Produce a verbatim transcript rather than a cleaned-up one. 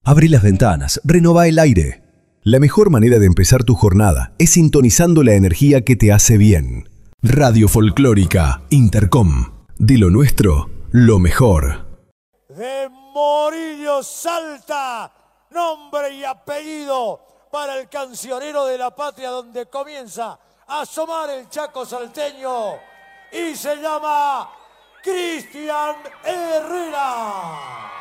Abrí las ventanas, renová el aire. La mejor manera de empezar tu jornada es sintonizando la energía que te hace bien. Radio Folclórica Intercom. De lo nuestro, lo mejor. De Morillo Salta, nombre y apellido para el cancionero de la patria, donde comienza a asomar el Chaco salteño, y se llama Cristian Herrera.